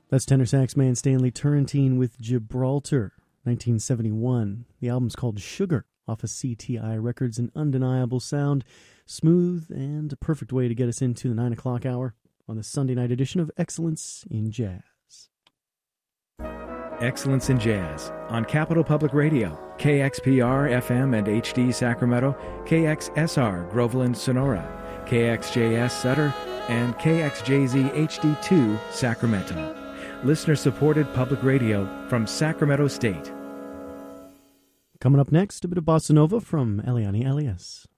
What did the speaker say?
That's tenor sax man Stanley Turrentine with Gibraltar, 1971. The album's called Sugar, off of CTI Records, an undeniable sound, smooth, and a perfect way to get us into the 9 o'clock hour on the Sunday night edition of Excellence in Jazz. Excellence in Jazz on Capital Public Radio, KXPR FM and HD Sacramento, KXSR Groveland Sonora, KXJS Sutter, and KXJZ HD2 Sacramento. Listener-supported public radio from Sacramento State. Coming up next, a bit of bossa nova from Eliane Elias.